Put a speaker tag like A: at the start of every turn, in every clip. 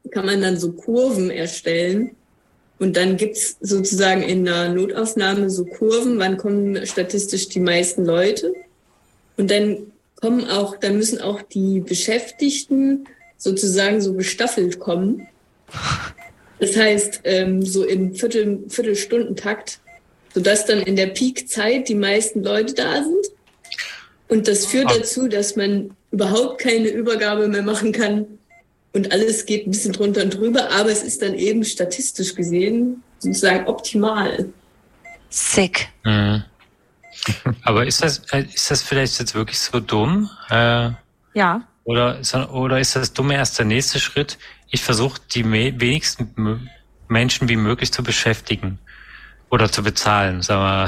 A: kann man dann so Kurven erstellen. Und dann gibt's sozusagen in der Notaufnahme so Kurven, wann kommen statistisch die meisten Leute. Und dann müssen auch die Beschäftigten sozusagen so gestaffelt kommen. Das heißt, so im Viertelstundentakt, sodass dann in der Peakzeit die meisten Leute da sind. Und das führt dazu, dass man überhaupt keine Übergabe mehr machen kann. Und alles geht ein bisschen drunter und drüber, aber es ist dann eben statistisch gesehen sozusagen optimal.
B: Sick.
C: Mhm. Aber ist das vielleicht jetzt wirklich so dumm?
B: Ja.
C: Oder ist das Dumme erst der nächste Schritt? Ich versuche, die wenigsten Menschen wie möglich zu beschäftigen oder zu bezahlen, sagen wir.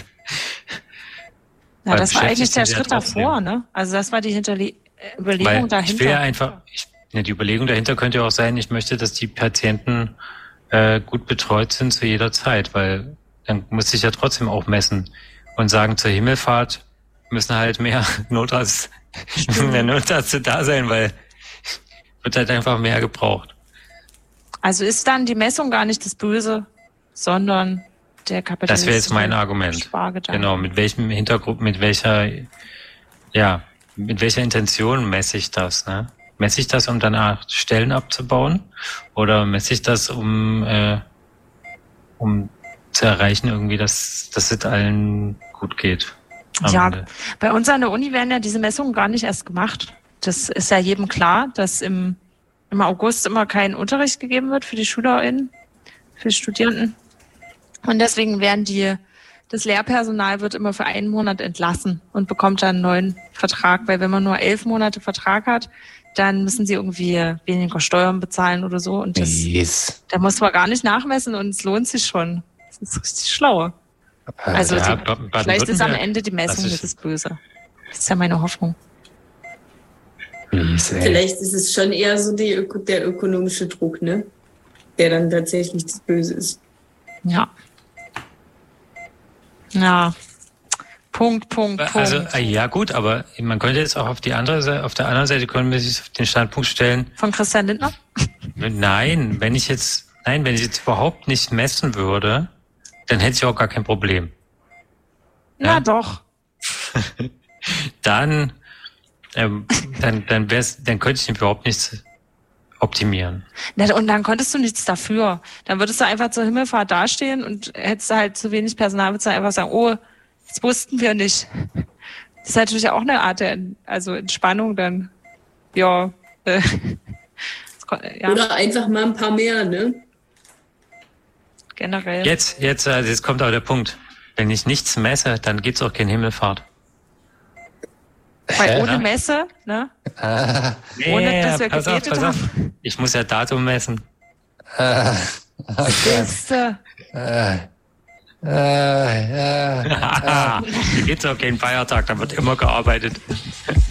B: Ja, das war eigentlich der Schritt davor, ne? Also das war die Überlegung dahinter.
C: Ich will ja einfach, die Überlegung dahinter könnte ja auch sein, ich möchte, dass die Patienten gut betreut sind zu jeder Zeit, weil dann muss ich ja trotzdem auch messen und sagen, zur Himmelfahrt müssen halt mehr Notärzte da sein, weil wird halt einfach mehr gebraucht.
B: Also ist dann die Messung gar nicht das Böse, sondern der Kapitalismus.
C: Das wäre jetzt mein Argument. Genau, mit welchem Hintergrund, mit welcher Intention messe ich das, ne? Messe ich das, um danach Stellen abzubauen? Oder messe ich das, um zu erreichen, irgendwie, dass es allen gut geht?
B: Ja, bei uns an der Uni werden ja diese Messungen gar nicht erst gemacht. Das ist ja jedem klar, dass im August immer kein Unterricht gegeben wird für die SchülerInnen, für die Studierenden. Und deswegen das Lehrpersonal wird immer für einen Monat entlassen und bekommt dann einen neuen Vertrag, weil wenn man nur 11 Monate Vertrag hat, dann müssen sie irgendwie weniger Steuern bezahlen oder so. Und da muss man gar nicht nachmessen und es lohnt sich schon. Das ist richtig schlau. Also vielleicht ist am Ende die Messung nicht das Böse. Das ist ja meine Hoffnung.
A: Vielleicht ist es schon eher so der ökonomische Druck, ne? Der dann tatsächlich das Böse ist.
B: Ja. Ja. Punkt.
C: Also, ja gut, aber man könnte jetzt auch auf der anderen Seite können wir sich auf den Standpunkt stellen.
B: Von Christian Lindner?
C: Nein, wenn ich jetzt überhaupt nicht messen würde, dann hätte ich auch gar kein Problem.
B: Ja, doch.
C: Dann könnte ich überhaupt nichts optimieren.
B: Und dann konntest du nichts dafür. Dann würdest du einfach zur Himmelfahrt dastehen und hättest du halt zu wenig Personal, würdest du einfach sagen, oh, das wussten wir nicht. Das ist natürlich auch eine Art der Entspannung dann. Ja.
A: Ja. Oder einfach mal ein paar mehr, ne?
B: Generell.
C: Jetzt kommt aber der Punkt. Wenn ich nichts messe, dann gibt's auch keine Himmelfahrt.
B: Weil ohne Messe, ne? Ohne, dass wir gebetet haben.
C: Ich muss ja Datum messen. Hier gibt's auch keinen Feiertag, da wird immer gearbeitet.